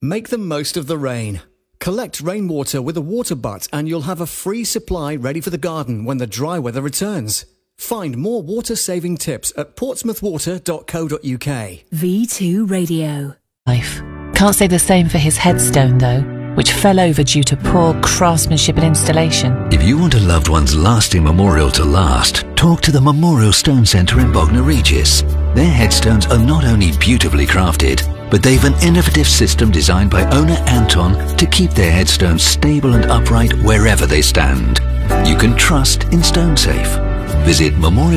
Make the most of the rain. Collect rainwater with a water butt and you'll have a free supply ready for the garden when the dry weather returns. Find more water-saving tips at portsmouthwater.co.uk. V2 Radio. Life. Can't say the same for his headstone, though, which fell over due to poor craftsmanship and installation. If you want a loved one's lasting memorial to last, talk to the Memorial Stone Centre in Bognor Regis. Their headstones are not only beautifully crafted, but they've an innovative system designed by owner Anton to keep their headstones stable and upright wherever they stand. You can trust in StoneSafe. Visit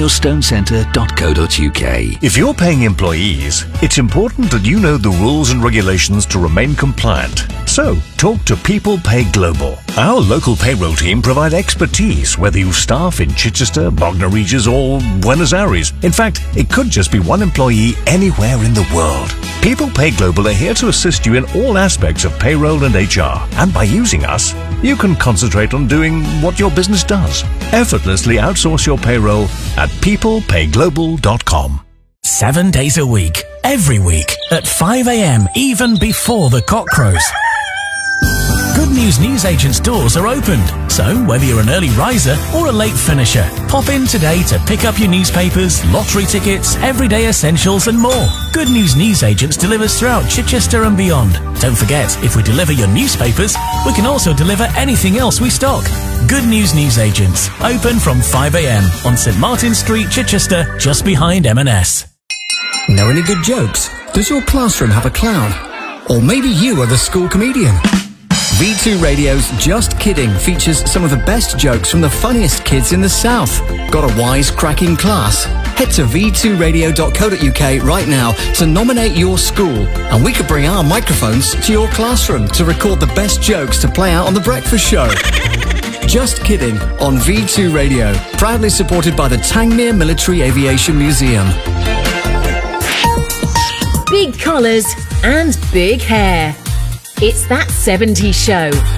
memorialstonecentre.co.uk. If you're paying employees, it's important that you know the rules and regulations to remain compliant. So, talk to People Pay Global. Our local payroll team provide expertise, whether you staff in Chichester, Bognor Regis or Buenos Aires. In fact, it could just be one employee anywhere in the world. People Pay Global are here to assist you in all aspects of payroll and HR. And by using us, you can concentrate on doing what your business does. Effortlessly outsource your payroll at peoplepayglobal.com. 7 days a week, every week, at 5 a.m, even before the cock crows. Good News Newsagents doors are opened, so whether you're an early riser or a late finisher, pop in today to pick up your newspapers, lottery tickets, everyday essentials and more. Good News Newsagents delivers throughout Chichester and beyond. Don't forget, if we deliver your newspapers, we can also deliver anything else we stock. Good News Newsagents, open from 5 a.m. on St Martin Street, Chichester, just behind M&S. Know any good jokes? Does your classroom have a clown? Or maybe you are the school comedian? V2 Radio's Just Kidding features some of the best jokes from the funniest kids in the South. Got a wise-cracking class? Head to v2radio.co.uk right now to nominate your school, and we could bring our microphones to your classroom to record the best jokes to play out on The Breakfast Show. Just Kidding on V2 Radio, proudly supported by the Tangmere Military Aviation Museum. Big collars and big hair. It's That 70s Show